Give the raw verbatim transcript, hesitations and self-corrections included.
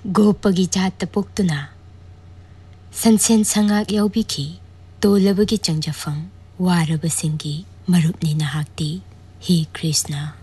गोपगी जात पोक्तुना संसेन संगाक याउबिखी तोलबगी चंगजफम वारबसिंगी मरुपनी नहाक्ति हे कृष्णा।